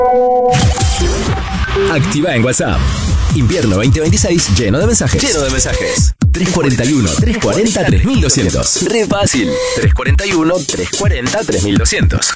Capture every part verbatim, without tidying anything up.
Activa en WhatsApp. Invierno veinte veintiséis lleno de mensajes. Lleno de mensajes. tres cuarenta y uno, tres cuarenta, tres mil doscientos. Re fácil. tres cuarenta y uno, tres cuarenta, tres mil doscientos.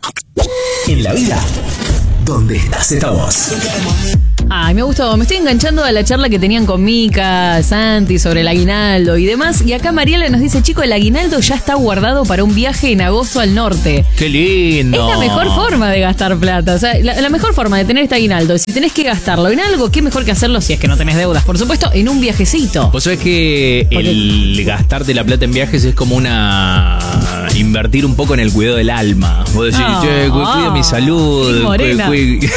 En la vida, donde estás, estamos. Ay, me gustó. Me estoy enganchando a la charla que tenían con Mica, Santi sobre el aguinaldo y demás. Y acá Mariela nos dice, chico, el aguinaldo ya está guardado para un viaje en agosto al norte. ¡Qué lindo! Es la mejor forma de gastar plata. O sea, la, la mejor forma de tener este aguinaldo. Si tenés que gastarlo en algo, qué mejor que hacerlo, si es que no tenés deudas, por supuesto, en un viajecito. Vos sabés que Porque... el gastarte la plata en viajes es como una... invertir un poco en el cuidado del alma. Vos decís, Oh, che, cu- cuida mi salud. Cris Morena. cu- cu-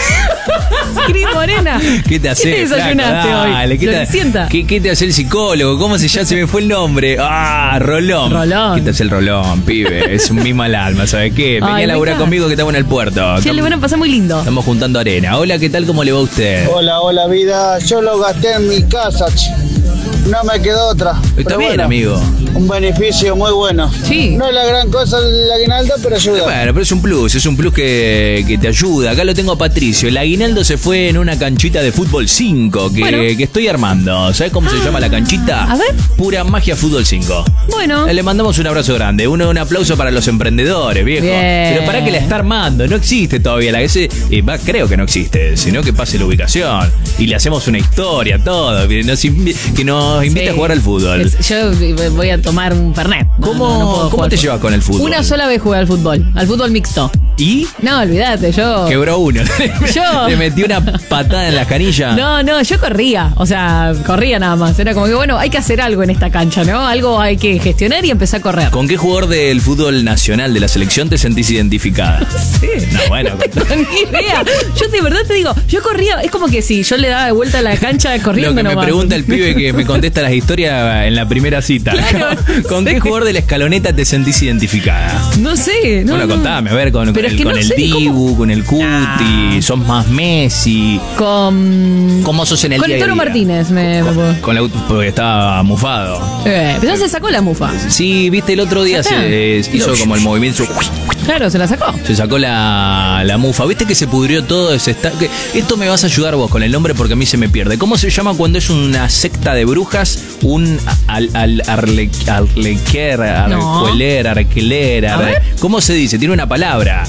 Cris Morena. ¿Qué te hace? ¿Qué te desayunaste flaco? hoy? Dale, ¿qué, te, Floricienta. ¿qué, ¿Qué te hace el psicólogo? ¿Cómo se llama? Se me fue el nombre. Ah, Rolón. Rolón. ¿Qué te hace el Rolón, pibe? Es un mimo al alma, ¿sabes qué? Vení Ay, a laburar venga. conmigo que estamos en el puerto. Che, le van a pasar muy lindo. Estamos juntando arena. Hola, ¿qué tal? ¿Cómo le va a usted? Hola, hola vida, yo lo gasté en mi casa, ch. No me quedó otra. Está Pero bien, bueno, amigo. Un beneficio muy bueno. Sí. No es la gran cosa el aguinaldo, pero ayuda. Bueno, pero es un plus, es un plus que, que te ayuda. Acá lo tengo a Patricio. El aguinaldo se fue en una canchita de fútbol cinco que, Bueno. que estoy armando. ¿Sabes cómo se Ah, llama la canchita? a ver. Pura magia fútbol cinco. Bueno. Le mandamos un abrazo grande. Uno, un aplauso para los emprendedores, viejo. Bien. Pero para que la está armando. No existe todavía la ese, eh, va, creo que no existe, sino que pase la ubicación. Y le hacemos una historia, todo. Que nos, invi- que nos invite Sí. a jugar al fútbol. Es- Yo voy a tomar un Fernet. No, ¿Cómo, no, no puedo ¿cómo jugar te al llevas con el fútbol? Una sola vez jugué al fútbol, al fútbol mixto. ¿Y? No, olvídate, yo... Quebró uno. Yo- Le metí una patada en la canilla. No, no, yo corría, o sea, corría nada más. Era como que, bueno, hay que hacer algo en esta cancha, ¿no? Algo hay que gestionar y empezar a correr. ¿Con qué jugador del fútbol nacional de la selección te sentís identificada? Sí. No, bueno. No tengo ni idea. Yo de verdad te digo, yo corría, es como que si yo le daba de vuelta a la cancha corriendo Lo que me nomás. pregunta el pibe que me contesta las historias en la primera cita. Claro, ¿Con no qué sé. jugador de la escaloneta te sentís identificada? No sé, no. Bueno, no. contame, a ver, con, con Pero es el, que con no el sé, ¿cómo? Dibu, con el Cuti, Nah. sos más Messi. Con. ¿Cómo sos en el Con día el a Toro día? Martínez, me. Con, con la, porque estaba mufado. Eh, pero ya se sacó la mufa. Sí, viste, el otro día Ya está. se eh, hizo como el movimiento. Claro, se la sacó. Se sacó la, la mufa. ¿Viste que se pudrió todo ese esta- que- Esto me vas a ayudar vos con el nombre porque a mí se me pierde. ¿Cómo se llama cuando es una secta de brujas? Un al, al, arle, arlequer, arcueler, arqueler. A arre- ver. ¿Cómo se dice? Tiene una palabra.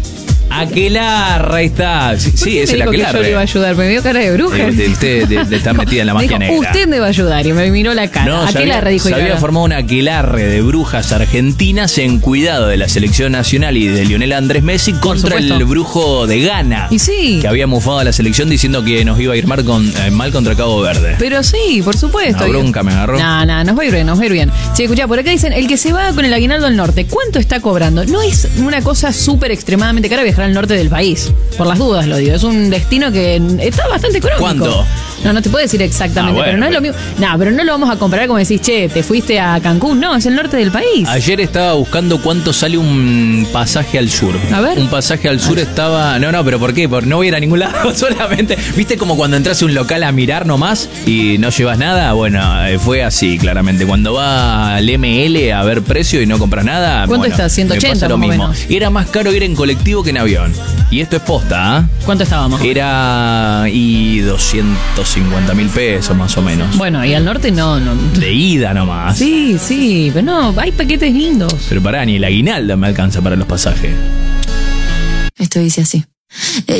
Aquelarre, ahí está. Sí, ¿Por sí, qué es me el dijo que yo le iba a aquelarre. ayudar? Me vio cara de bruja. Eh, de- Usted de- de- está metida en la Me magia dijo, negra. usted me va a ayudar y me miró la cara. No, ¿A se qué había, la dijo? se y había cara? formado un aquelarre de brujas argentinas en cuidado de la selección nacional y de Lionel Andrés Messi contra supuesto. el brujo de Ghana. Y sí. Que había mufado a la selección diciendo que nos iba a ir mal, con, eh, mal contra Cabo Verde. Pero sí, por supuesto. Una bronca me agarró. No, no, nos va a ir bien, nos va a ir bien. Sí, escuchá, por acá dicen, el que se va con el aguinaldo al norte, ¿cuánto está cobrando? No es una cosa súper extremadamente cara viajar al norte del país. Por las dudas lo digo. Es un destino que está bastante económico. ¿Cuánto? No, no te puedo decir exactamente, Ah, bueno, pero no es lo mismo. No, pero no lo vamos a comparar como decís, che, te fuiste a Cancún. No, es el norte del país. Ayer estaba buscando cuánto sale un pasaje al sur. A ver. Un pasaje al sur estaba... No, no, pero ¿por qué? Porque no voy a ir a ningún lado solamente. ¿Viste como cuando entras a un local a mirar nomás y no llevas nada? Bueno, eh, fue así, claramente. Cuando va al M L a ver precio y no compras nada... ¿Cuánto bueno, está? ciento ochenta me pasa lo más o mismo. menos. Era más caro ir en colectivo que en avión. Y esto es posta, ¿ah? ¿Cuánto estábamos? Era... y doscientos cincuenta mil pesos más o menos. Bueno, y al norte no, no. De ida nomás. Sí, sí, pero no, hay paquetes lindos. Pero pará, ni el aguinaldo me alcanza para los pasajes. Esto dice así.